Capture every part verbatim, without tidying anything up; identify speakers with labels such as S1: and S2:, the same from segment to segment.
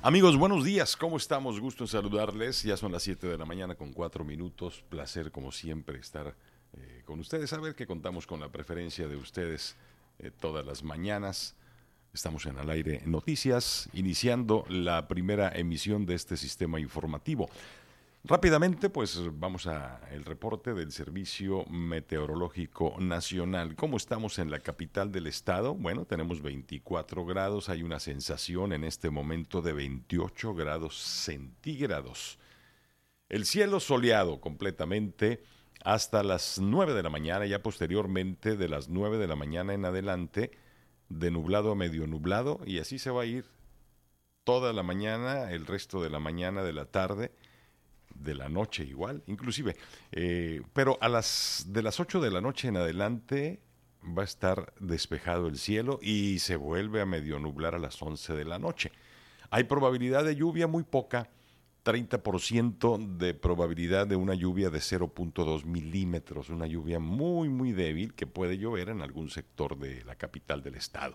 S1: Amigos, buenos días, ¿cómo estamos? Gusto en saludarles. Ya son las siete de la mañana con cuatro minutos. Placer, como siempre, estar eh, con ustedes. Saber que contamos con la preferencia de ustedes eh, todas las mañanas. Estamos en Al Aire Noticias, iniciando la primera emisión de este sistema informativo. Rápidamente, pues vamos a el reporte del Servicio Meteorológico Nacional. ¿Cómo estamos en la capital del estado? Bueno, tenemos veinticuatro grados, hay una sensación en este momento de veintiocho grados centígrados. El cielo soleado completamente hasta las nueve de la mañana, ya posteriormente de las nueve de la mañana en adelante, de nublado a medio nublado, y así se va a ir toda la mañana, el resto de la mañana, de la tarde, de la noche igual, inclusive, eh, pero a las de las ocho de la noche en adelante va a estar despejado el cielo y se vuelve a medio nublar a las once de la noche. Hay probabilidad de lluvia muy poca, treinta por ciento de probabilidad de una lluvia de cero punto dos milímetros, una lluvia muy muy débil que puede llover en algún sector de la capital del estado.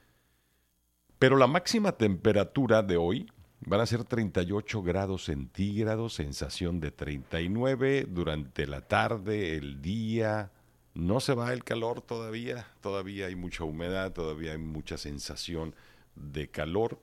S1: Pero la máxima temperatura de hoy van a ser treinta y ocho grados centígrados, sensación de treinta y nueve durante la tarde, el día. No se va el calor todavía, todavía hay mucha humedad, todavía hay mucha sensación de calor.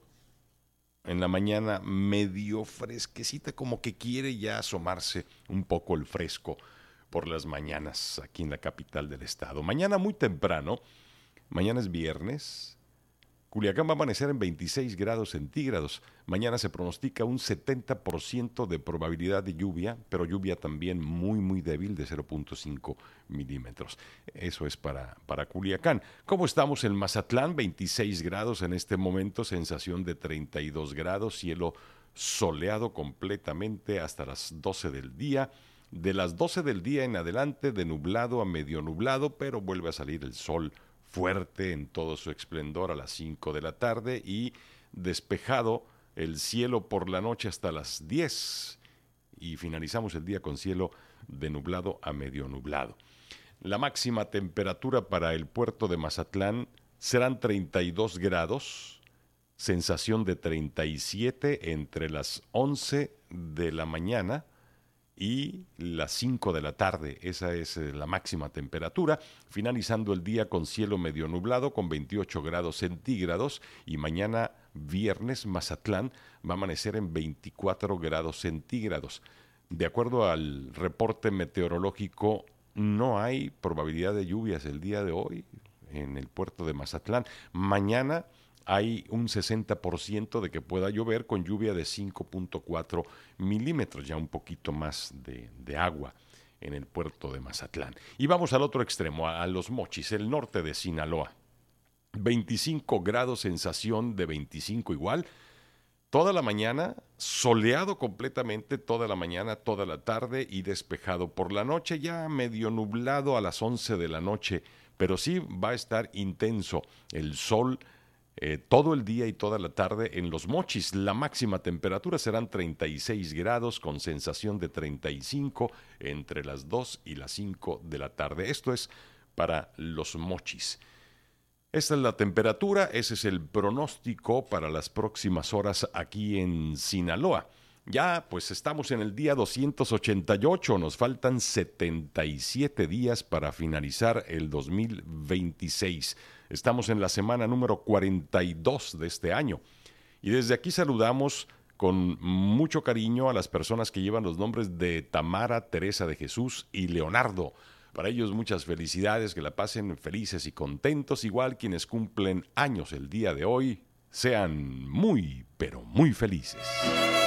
S1: En la mañana medio fresquecita, como que quiere ya asomarse un poco el fresco por las mañanas aquí en la capital del estado. Mañana muy temprano, mañana es viernes. Culiacán va a amanecer en veintiséis grados centígrados. Mañana se pronostica un setenta por ciento de probabilidad de lluvia, pero lluvia también muy, muy débil de cero punto cinco milímetros. Eso es para, para Culiacán. ¿Cómo estamos en Mazatlán? veintiséis grados en este momento, sensación de treinta y dos grados, cielo soleado completamente hasta las doce del día. De las doce del día en adelante, de nublado a medio nublado, pero vuelve a salir el sol fuerte en todo su esplendor a las cinco de la tarde y despejado el cielo por la noche hasta las diez y finalizamos el día con cielo de nublado a medio nublado. La máxima temperatura para el puerto de Mazatlán serán treinta y dos grados, sensación de treinta y siete entre las once de la mañana y las cinco de la tarde. Esa es la máxima temperatura, finalizando el día con cielo medio nublado con veintiocho grados centígrados y mañana viernes Mazatlán va a amanecer en veinticuatro grados centígrados. De acuerdo al reporte meteorológico, no hay probabilidad de lluvias el día de hoy en el puerto de Mazatlán. Mañana hay un sesenta por ciento de que pueda llover con lluvia de cinco punto cuatro milímetros, ya un poquito más de, de agua en el puerto de Mazatlán. Y vamos al otro extremo, a, a Los Mochis, el norte de Sinaloa. veinticinco grados, sensación de veinticinco igual. Toda la mañana, soleado completamente, toda la mañana, toda la tarde y despejado por la noche, ya medio nublado a las once de la noche, pero sí va a estar intenso el sol. Eh, todo el día y toda la tarde en Los Mochis. La máxima temperatura serán treinta y seis grados con sensación de treinta y cinco entre las dos y las cinco de la tarde. Esto es para Los Mochis. Esta es la temperatura, ese es el pronóstico para las próximas horas aquí en Sinaloa. Ya, pues estamos en el día doscientos ochenta y ocho, nos faltan setenta y siete días para finalizar el dos mil veintiséis. Estamos en la semana número cuarenta y dos de este año. Y desde aquí saludamos con mucho cariño a las personas que llevan los nombres de Tamara, Teresa de Jesús y Leonardo. Para ellos muchas felicidades, que la pasen felices y contentos, igual quienes cumplen años el día de hoy, sean muy, pero muy felices.